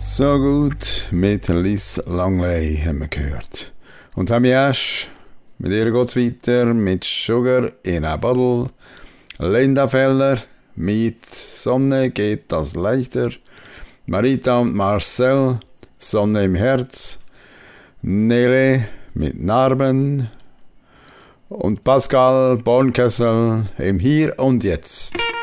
So gut mit Liz Langley haben wir gehört. Und Tammy Ash, mit ihr geht's weiter mit Sugar in a Bottle. Linda Feller mit Sonne geht das leichter. Marita und Marcel, Sonne im Herz. Nele mit Narben. Und Pascal Bornkessel im Hier und Jetzt.